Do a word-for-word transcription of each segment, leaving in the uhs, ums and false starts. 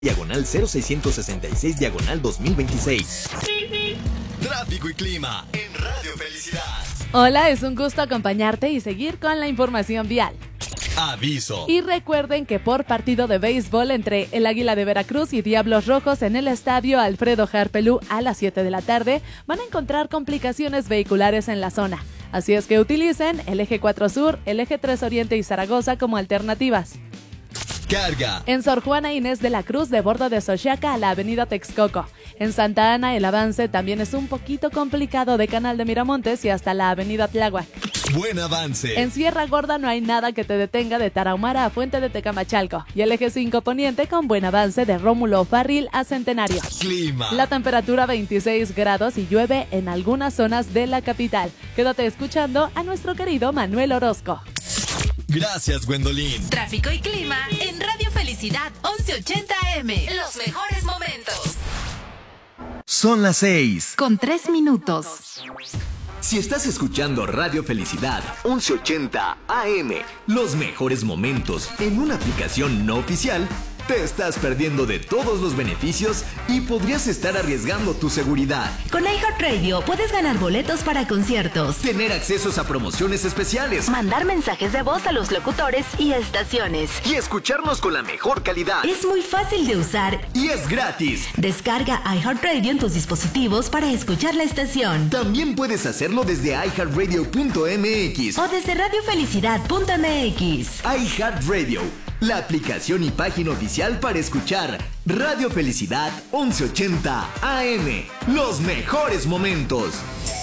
diagonal cero seiscientos sesenta y seis, diagonal dos mil veintiséis. Tráfico y clima en Radio Felicidad. Hola, es un gusto acompañarte y seguir con la información vial. Aviso. Y recuerden que por partido de béisbol entre el Águila de Veracruz y Diablos Rojos en el estadio Alfredo Harpelú a las siete de la tarde, van a encontrar complicaciones vehiculares en la zona. Así es que utilicen el eje cuatro Sur, el eje tres Oriente y Zaragoza como alternativas. Carga. En Sor Juana Inés de la Cruz, de bordo de Xochiaca a la avenida Texcoco. En Santa Ana, el avance también es un poquito complicado de Canal de Miramontes y hasta la avenida Tláhuac. Buen avance. En Sierra Gorda no hay nada que te detenga de Tarahumara a Fuente de Tecamachalco. Y el eje cinco Poniente con buen avance de Rómulo Farril a Centenario. Clima. La temperatura veintiséis grados y llueve en algunas zonas de la capital. Quédate escuchando a nuestro querido Manuel Orozco. Gracias, Gwendolyn. Tráfico y clima en Radio Felicidad once ochenta A M. Los mejores momentos. Son las seis. Con tres minutos. Si estás escuchando Radio Felicidad once ochenta A M, los mejores momentos en una aplicación no oficial, te estás perdiendo de todos los beneficios y podrías estar arriesgando tu seguridad. Con iHeartRadio puedes ganar boletos para conciertos, Tener accesos a promociones especiales mandar mensajes de voz a los locutores y estaciones. y escucharnos con la mejor calidad. Es muy fácil de usar. Y es gratis. Descarga iHeartRadio en tus dispositivos para escuchar la estación. También puedes hacerlo desde i heart radio punto m x O desde radio felicidad punto m x. iHeartRadio, la aplicación y página oficial para escuchar Radio Felicidad once ochenta A M. Los mejores momentos.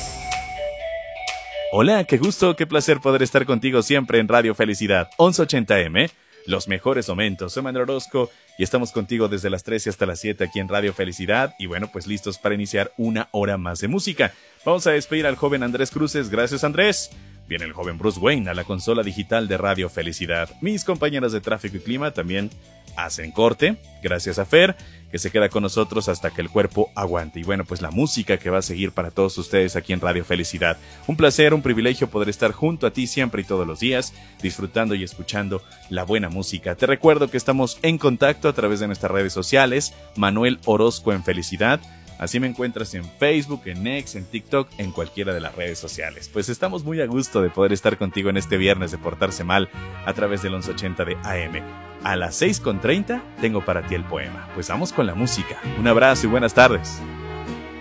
Hola, qué gusto, qué placer poder estar contigo siempre en Radio Felicidad once ochenta A M. Los mejores momentos. Soy Manuel Orozco y estamos contigo desde las trece hasta las siete aquí en Radio Felicidad. Y bueno, pues listos para iniciar una hora más de música. Vamos a despedir al joven Andrés Cruces. Gracias, Andrés. Viene el joven Bruce Wayne a la consola digital de Radio Felicidad. Mis compañeras de Tráfico y Clima también hacen corte. Gracias a Fer, que se queda con nosotros hasta que el cuerpo aguante. Y bueno, pues la música que va a seguir para todos ustedes aquí en Radio Felicidad. Un placer, un privilegio poder estar junto a ti siempre y todos los días, disfrutando y escuchando la buena música. Te recuerdo que estamos en contacto a través de nuestras redes sociales, Manuel Orozco en Felicidad. Así me encuentras en Facebook, en X, en TikTok, en cualquiera de las redes sociales. Pues estamos muy a gusto de poder estar contigo en este viernes de Portarse Mal a través del once ochenta de A M. A las seis con treinta tengo para ti el poema. Pues vamos con la música. Un abrazo y buenas tardes.